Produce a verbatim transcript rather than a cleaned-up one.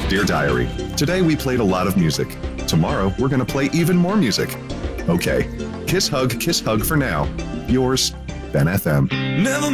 Dear Diary, today we played a lot of music. Tomorrow we're going to play even more music. Okay, kiss hug, kiss hug for now. Yours, Ben F M. Never